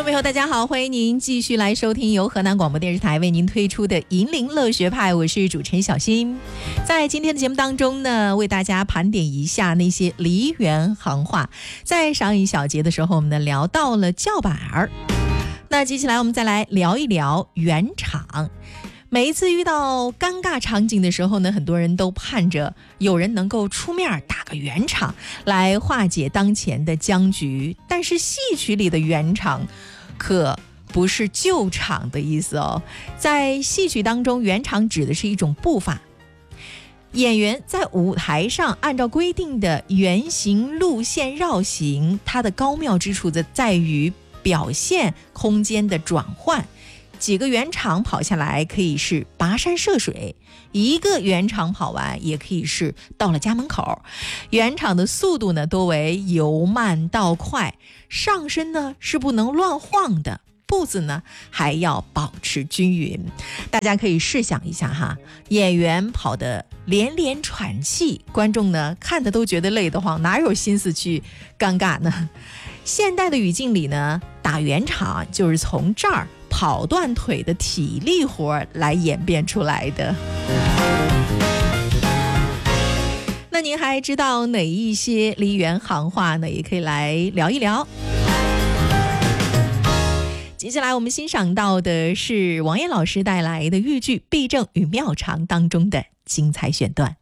朋友大家好，欢迎您继续来收听由河南广播电视台为您推出的银铃乐学派，我是主持人小新。在今天的节目当中呢，为大家盘点一下那些梨园行话。在上一小节的时候，我们呢聊到了叫板儿，那接下来我们再来聊一聊圆场。每一次遇到尴尬场景的时候呢，很多人都盼着有人能够出面打个圆场来化解当前的僵局，但是戏曲里的圆场可不是救场的意思哦。在戏曲当中，圆场指的是一种步伐，演员在舞台上按照规定的圆形路线绕行，它的高妙之处在于表现空间的转换。几个圆场跑下来可以是跋山涉水，一个圆场跑完也可以是到了家门口。圆场的速度呢多为由慢到快，上身呢是不能乱晃的，步子呢还要保持均匀。大家可以试想一下哈，演员跑得连连喘气，观众呢看的都觉得累得慌，哪有心思去尴尬呢？现代的语境里呢，打圆场就是从这儿跑断腿的体力活来演变出来的。那您还知道哪一些梨园行话呢？也可以来聊一聊。接下来我们欣赏到的是王艳老师带来的豫剧《避正与妙常》当中的精彩选段。